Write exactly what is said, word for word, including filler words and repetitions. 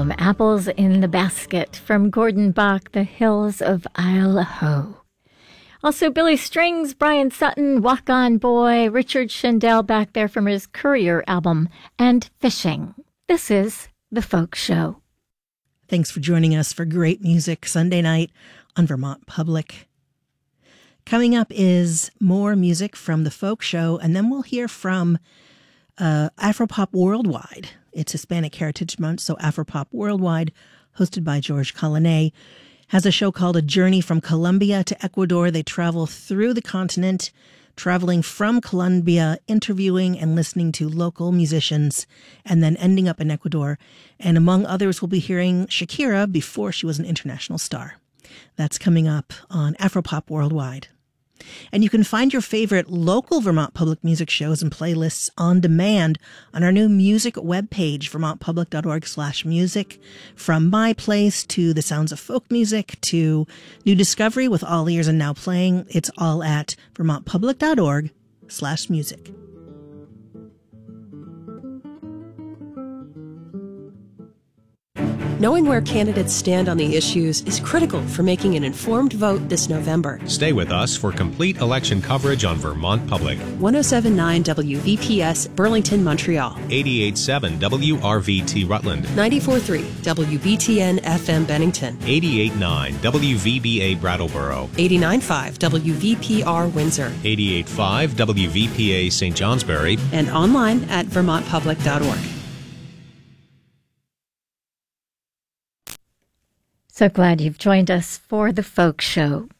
album, Apples in the Basket, from Gordon Bach, The Hills of Isle Ho. Also, Billy Strings, Brian Sutton, Walk On Boy, Richard Shindell back there from his Courier album, and Fishing. This is The Folk Show. Thanks for joining us for great music Sunday night on Vermont Public. Coming up is more music from The Folk Show, and then we'll hear from uh, Afropop Worldwide. It's Hispanic Heritage Month, so Afropop Worldwide, hosted by George Collinet, has a show called A Journey from Colombia to Ecuador. They travel through the continent, traveling from Colombia, interviewing and listening to local musicians, and then ending up in Ecuador. And among others, we'll be hearing Shakira before she was an international star. That's coming up on Afropop Worldwide. And you can find your favorite local Vermont Public music shows and playlists on demand on our new music webpage, vermontpublic.org slash music. From My Place to The Sounds of Folk Music to New Discovery with All Ears and Now Playing, it's all at vermontpublic.org slash music. Knowing where candidates stand on the issues is critical for making an informed vote this November. Stay with us for complete election coverage on Vermont Public. one oh seven point nine W V P S, Burlington, Montreal. eighty-eight point seven W R V T Rutland. ninety-four point three W B T N F M Bennington. eighty-eight point nine W V B A Brattleboro. eighty-nine point five W V P R Windsor. eighty-eight point five W V P A Saint Johnsbury. And online at vermont public dot org. So glad you've joined us for The Folk Show.